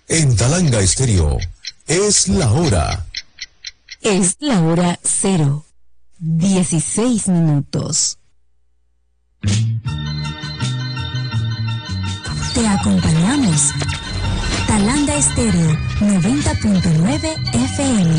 En Talanga Estéreo, es la hora. Es la hora 0:16. Te acompañamos. Talanga Estéreo 90.9 FM.